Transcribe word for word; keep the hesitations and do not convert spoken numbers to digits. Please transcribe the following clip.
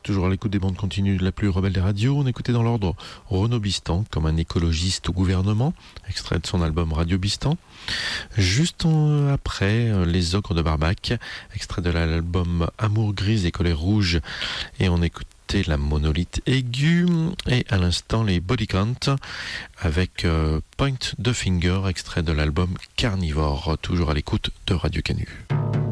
Toujours à l'écoute des bandes continues de la plus rebelle des radios, on écoutait dans l'ordre Renaud Bistan, comme un écologiste au gouvernement, extrait de son album Radio Bistan. Juste en, après, Les Ogres de Barbac, extrait de l'album Amour grise et colère rouge, et on écoutait La Monolithe aiguë, et à l'instant les Body Count, avec euh, Point the Finger, extrait de l'album Carnivore, toujours à l'écoute de Radio Canu.